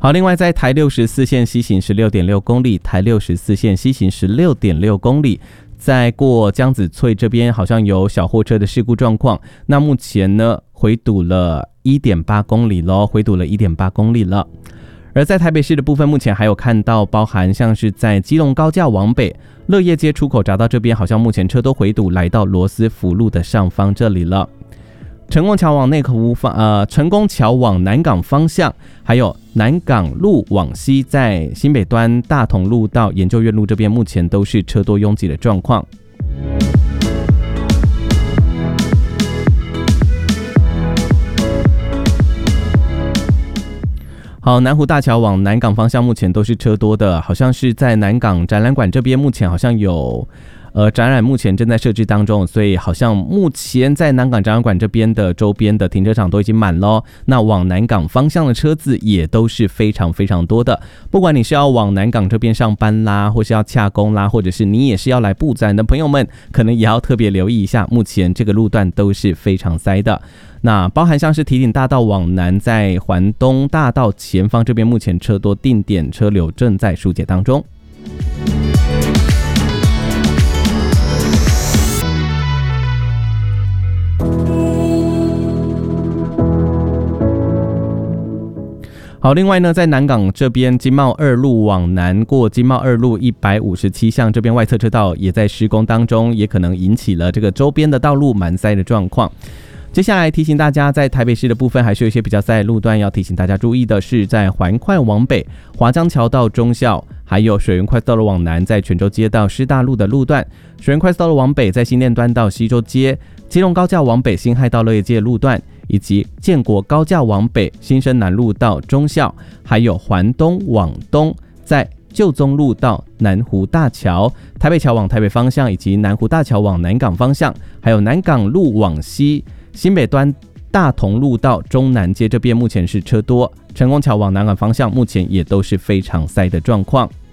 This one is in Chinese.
好，另外在台64线西行 16.6 公里，台64线西行 16.6 公里，在过江子翠这边好像有小货车的事故状况，那目前呢回堵了 1.8 公里咯，回堵了 1.8 公里了。而在台北市的部分，目前还有看到包含像是在基隆高架往北乐业街出口匝道这边，好像目前车都回堵来到罗斯福路的上方这里了。成功桥往成功桥往南港方向，还有南港路往西，在新北端大同路到研究院路这边，目前都是车多拥挤的状况。好，南湖大桥往南港方向目前都是车多的，好像是在南港展览馆这边，目前好像有展览目前正在设置当中，所以好像目前在南港展览馆这边的周边的停车场都已经满了。那往南港方向的车子也都是非常非常多的，不管你是要往南港这边上班啦，或是要洽公啦，或者是你也是要来布展的朋友们，可能也要特别留意一下，目前这个路段都是非常塞的。那包含像是堤顶大道往南，在环东大道前方这边，目前车多，定点车流正在疏解当中。好，另外呢，在南港这边金茂二路往南，过金茂二路157巷这边外侧车道也在施工当中，也可能引起了这个周边的道路满塞的状况。接下来提醒大家，在台北市的部分还是有一些比较塞的路段，要提醒大家注意的是，在环快往北华江桥到忠孝，还有水源快速道路往南，在泉州街到师大路的路段，水源快速道路往北在新店端到西周街，基隆高架往北辛亥到乐业街的路段，以及建国高架往北新生南路到忠孝，还有环东往东在旧宗路到南湖大桥，台北桥往台北方向，以及南湖大桥往南港方向，还有南港路往西新北端大同路到中南街这边目前是车多，成功桥往南港方向目前也都是非常塞的状况。